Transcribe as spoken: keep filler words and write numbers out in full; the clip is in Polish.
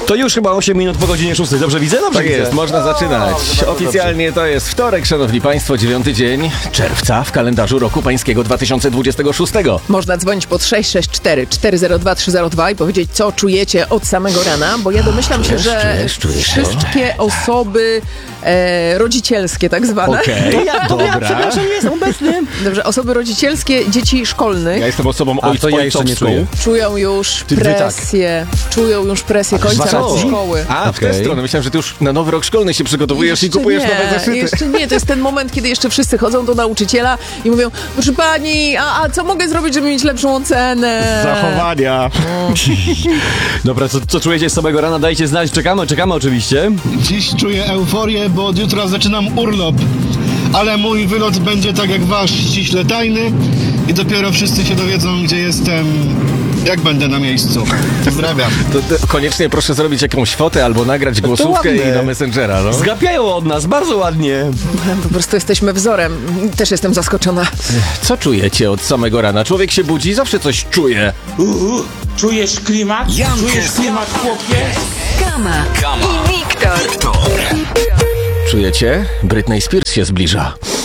To już chyba osiem minut po godzinie szóstej. Dobrze widzę? Dobrze Tak widzę. jest, można zaczynać. Oficjalnie to jest wtorek, szanowni państwo, dziewiąty dzień czerwca w kalendarzu roku pańskiego dwa tysiące dwudziestego szóstego. Można dzwonić pod sześć sześć cztery cztery zero dwa trzy zero dwa i powiedzieć, co czujecie od samego rana, bo ja domyślam się, że czujesz, czujesz to? wszystkie osoby e, rodzicielskie tak zwane, Okej, Ja, to ja, dobra. przepraszam, nie jestem obecny. dobrze, osoby rodzicielskie dzieci szkolnych Ja jestem osobą A, ojc, to ja jeszcze nie ojcowską. czuję. czują już Ty- wy tak. presję, czują już presję końca wakacji? roku szkoły. A, w tę Okej. stronę. Myślałem, że ty już na nowy rok szkolny się przygotowujesz i Jeszcze kupujesz nie, nowe zeszyty. Jeszcze nie, to jest ten moment, kiedy jeszcze wszyscy chodzą do nauczyciela i mówią, proszę pani, a, a co mogę zrobić, żeby mieć lepszą ocenę? Zachowania. Dobra, co, co czujecie z samego rana? Dajcie znać. Czekamy, czekamy oczywiście. Dziś czuję euforię, bo od jutra zaczynam urlop. Ale mój wylot będzie tak jak wasz, ściśle tajny i dopiero wszyscy się dowiedzą, gdzie jestem, jak będę na miejscu. Pozdrawiam. To, to koniecznie proszę zrobić jakąś fotę albo nagrać głosówkę ładne. i na Messengera, no. Zgapiają od nas, bardzo ładnie. Po prostu jesteśmy wzorem. Też jestem zaskoczona. Co czujecie od samego rana? Człowiek się budzi, zawsze coś czuje. Uhu, czujesz klimat? Czujesz klimat, chłopie? Kama i Wiktor. Czujecie? Britney Spears się zbliża.